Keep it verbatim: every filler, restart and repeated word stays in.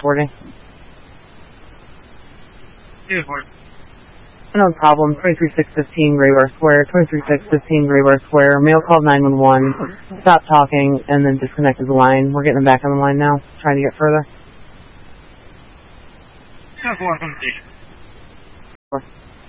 forty. two forty. No problem. twenty-three six fifteen Grayware Square, twenty-three six fifteen Grayware Square. Male called nine one one. Stopped talking and then disconnected the line. We're getting him back on the line now, trying to get further. ten four from the station. Four.